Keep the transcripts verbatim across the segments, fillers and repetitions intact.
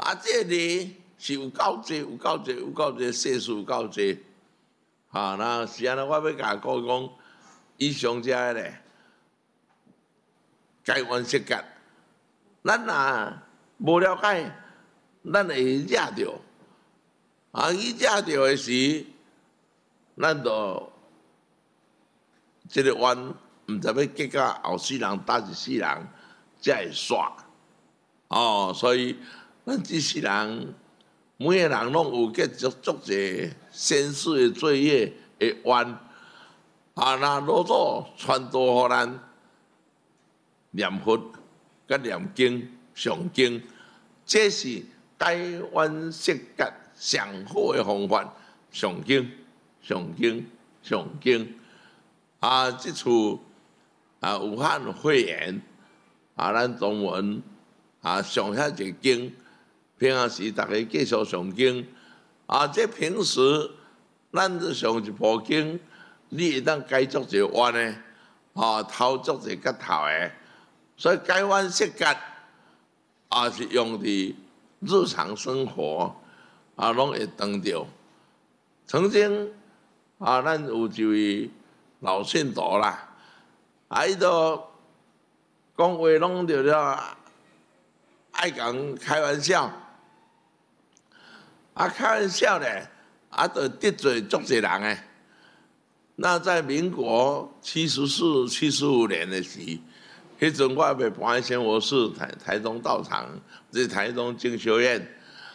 啊，这个是有够济，有够济，有够济，世事有够济。哈，那是安尼，我要甲讲讲，以上这个咧，解冤释结，咱若无了解，咱会惹着。啊，伊惹着的时，咱就即个冤，毋知要结到后世人，搭一世人才会煞。哦，所以咱即世人，每个人拢有结足足者先世的罪业的冤。啊，那老祖传道互咱念佛、甲念经、上经，这是解冤释结上好的方法。上经、上经、上经。啊，即次啊，武汉肺炎啊，咱中文啊上遐一个经，平常时大家继续上经啊，这平时咱就上一部经。你会当解足一个冤的，吼头足一个头的，所以解冤释结也是用伫日常生活啊，拢会当着。曾经啊，咱有一位老信徒啦，啊，伊都讲话拢着了，爱讲开玩笑，啊，开玩笑咧，啊，就得罪足侪人诶。那在民国七十四、七十五年的时，迄阵我还没搬去生活室台台中道场，即台中经学院，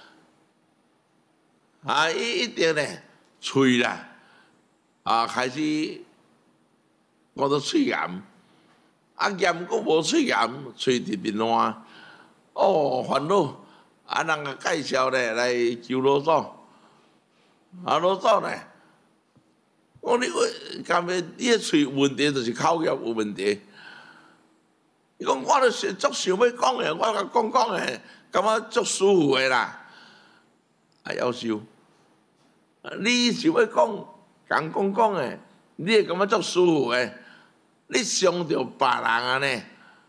啊，伊一定咧喙啦，啊开始我都喙炎，啊炎阁无喙炎，喙特别烂，哦烦恼，啊人个介绍咧来求老祖，啊老祖咧。我你为干咩？你个喙有问题，就是口业有问题。伊讲我都是足想要讲诶，我甲讲讲诶，感觉足舒服诶啦。啊，夭寿，你想要讲，讲讲讲诶，你会感觉足舒服诶。你伤着别人安尼，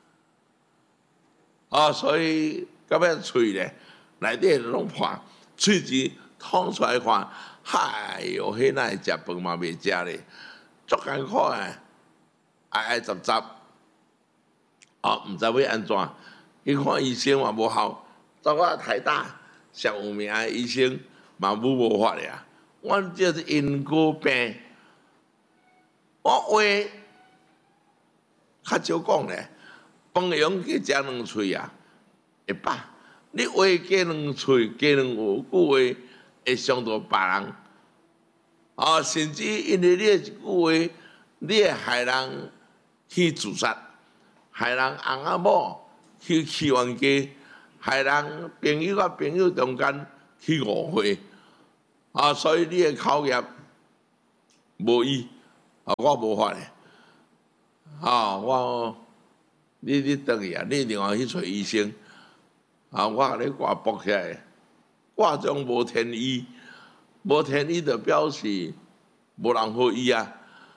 哦，所以到尾喙咧，内底拢破，喙齿捅出来看。哎哟，迄哪会食饭嘛袂食咧，足艰苦诶，挨挨杂杂，哦，毋知要安怎？去看医生嘛无效，走我台大上有名诶医生嘛无无法咧。我这是因果病，我话较少讲咧，饭用去食两喙啊，会饱。你话加两喙，加两句话。会伤到别人，啊，甚至因为你一句话，你会害人去自杀，害人翁仔某去去冤家，害人朋友甲朋友中间去误会，啊，所以你的口业无医，啊，我无法咧，啊，我你你等去啊，你另外去找医生，啊，我甲你挂绑起来。挂种无天医，无天医就表示无人好医啊，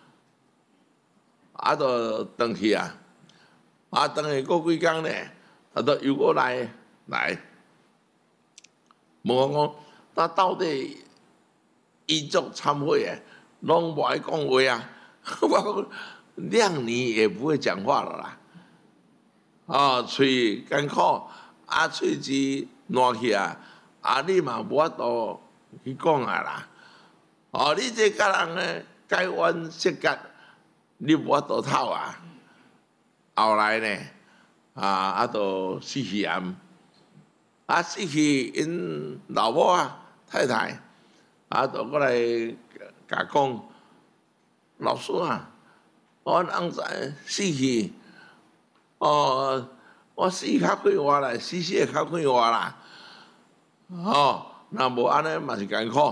啊，就转去啊，啊，转去过几工咧，啊，就又过来来，问我讲，他到底医足忏悔诶，拢无爱讲话啊，我讲两年也不会讲话了啦，啊，喙艰苦，啊，喙齿烂去啊。啊！你嘛无法度去讲啊啦！哦，你这甲人咧解冤释结，你无法度透啊！后来呢，啊啊，都死去啊！啊，死去因老母啊、太太，啊，都过来甲讲，老师啊，我翁仔死去，哦，我死较快活啦，死死会较快活啦。哦，那无安尼嘛是艰苦。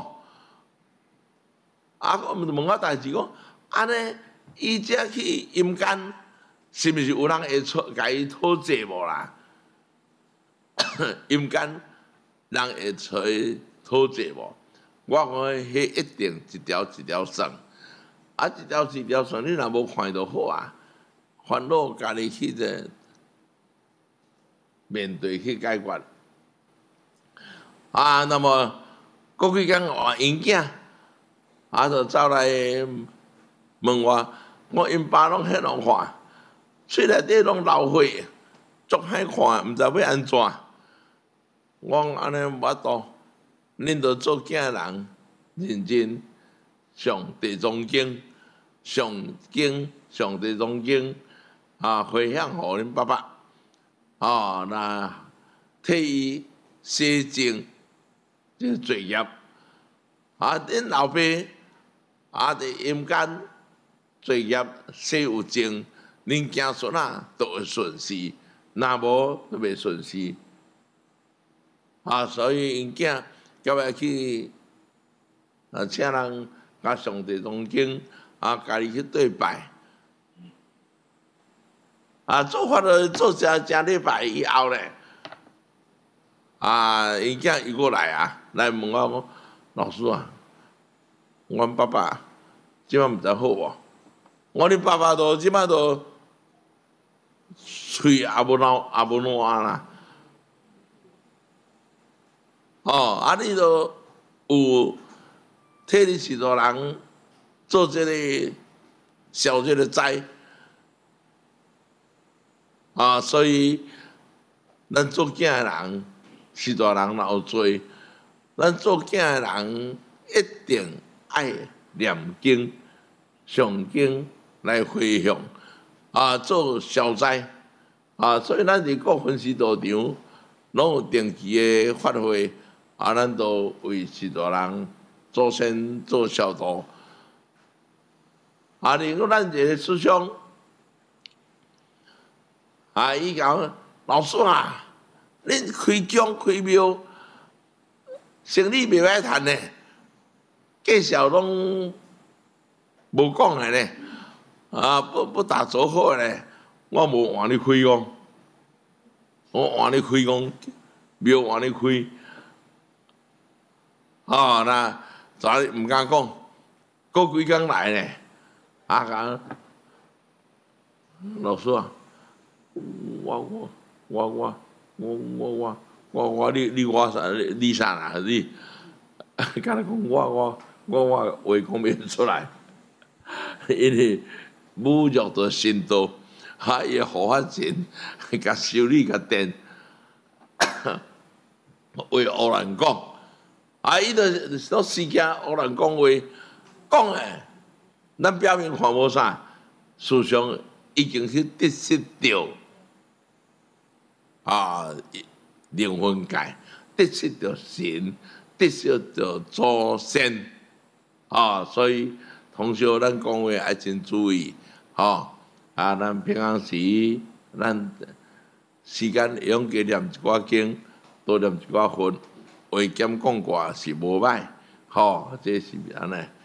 啊，我问我代志讲，安尼伊只去阴间，是毋是有人会讨甲伊讨债无啦？阴间人会找伊讨债无？我讲迄一定一条一条算，啊一条一条算，你若无看就好啊。烦恼家己去者面对去解决。 啊，那么过几天换因囝，啊，就走来问我，我因爸拢迄样看，喙内底拢流血，足歹看，毋知要安怎。我讲安尼无法度，恁着做囝诶人，认真上地藏经，上经上地藏经，啊，回向互恁爸爸，哦，那替伊洗净这罪业，啊，恁老爸啊，伫阴间罪业洗有净，恁子孙啊都会顺遂，若无都袂顺遂。啊，所以因囝叫来去啊，请人甲上地藏经啊，家己去对拜。啊，做法了做成成礼拜以后咧，啊，因囝伊过来啊，来问我讲，老师啊，阮爸爸即摆毋知好无？我恁爸爸都即摆都喙也无闹也无烂啦。哦，啊，你都有替你许多人做这个消这个灾啊，所以咱做囝的人，许多人若有做，咱做囝的人一定爱念经、上经来回向啊，做消灾啊，所以咱伫国分寺道场拢有定期的法会。啊，咱都为许多人祖先做消毒。啊，另外咱一个师兄，啊，伊讲老师啊，恁开讲开庙，生意袂歹趁呢，介绍拢无讲的呢，啊，不不打折扣的呢，我无换你开讲，我换你开讲，庙换你开。哦，那昨日毋敢讲，过几工来呢？啊讲老师啊，我我我我我我我我我你你我啥你啥啦？你敢若讲我我我我话讲袂出来，因为侮辱到神道，哈伊护法神甲修理甲电，为乌人讲。啊！伊著都死惊，胡乱讲话，讲诶，咱表面看无啥，事实上已经去得失着啊灵魂界，得失着神，得失着祖先啊，所以通常咱讲话爱真注意，吼啊！咱平常时咱时间会用加念一寡经，多念一寡佛。为减讲卦是无歹，吼，这是安尼。